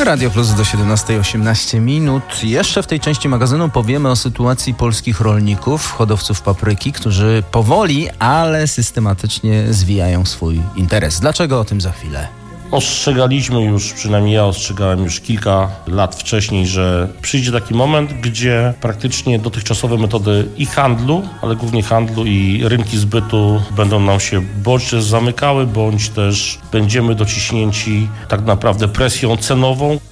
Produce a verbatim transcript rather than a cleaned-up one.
Radio Plus do siedemnastej osiemnaście minut. Jeszcze w tej części magazynu powiemy o sytuacji polskich rolników, hodowców papryki, którzy powoli, ale systematycznie zwijają swój interes. Dlaczego? O tym za chwilę. Ostrzegaliśmy już, przynajmniej ja ostrzegałem już kilka lat wcześniej, że przyjdzie taki moment, gdzie praktycznie dotychczasowe metody i handlu, ale głównie handlu i rynki zbytu będą nam się bądź też zamykały, bądź też będziemy dociśnięci tak naprawdę presją cenową.